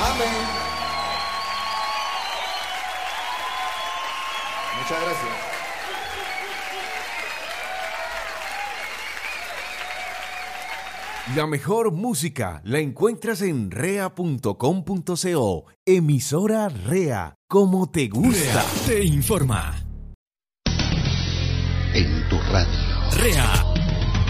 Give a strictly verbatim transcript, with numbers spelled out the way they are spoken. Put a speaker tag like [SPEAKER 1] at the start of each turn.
[SPEAKER 1] Amén. Muchas gracias.
[SPEAKER 2] La mejor música la encuentras en rea punto com punto co. Emisora Rea, como te gusta.
[SPEAKER 3] Rea te informa.
[SPEAKER 4] En tu radio.
[SPEAKER 3] Rea.